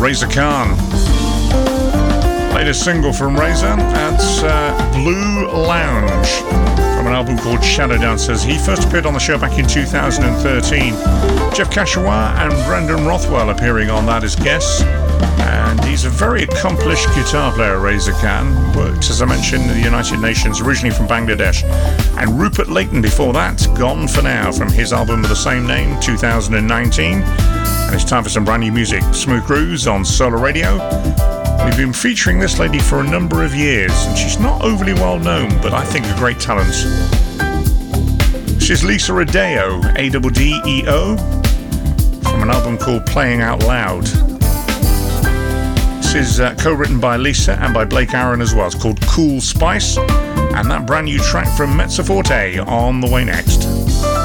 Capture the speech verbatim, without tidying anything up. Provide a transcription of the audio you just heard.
Reza Khan. Latest single from Reza, that's uh, Blue Lounge, from an album called Shadow Dancers. He first appeared on the show back in two thousand thirteen. Jeff Kashawa and Brendan Rothwell appearing on that as guests. And he's a very accomplished guitar player, Reza Khan. Worked, as I mentioned, in the United Nations, originally from Bangladesh. And Rupert Layton before that, Gone For Now, from his album of the same name, two thousand nineteen. And it's time for some brand new music. Smooth Grooves on Solar Radio. We've been featuring this lady for a number of years, and she's not overly well known, but I think a great talent. She's Lisa Adeo, A D D E O, from an album called Playing Out Loud. This is uh, co-written by Lisa and by Blake Aaron as well. It's called Cool Spice, and that brand new track from Mezzoforte on the way next.